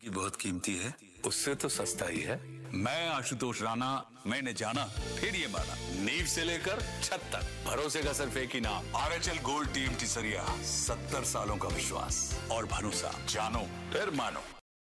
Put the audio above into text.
ये बहुत कीमती है। उससे तो सस्ता ही है। मैं आशुतोष राणा, मैंने जाना फिर ये माना, नींव से लेकर छत तक भरोसे का सिर्फ एक ही नाम, आरएचएल गोल्ड टीम टिसरिया। 70 सालों का विश्वास और भरोसा, जानो फिर मानो।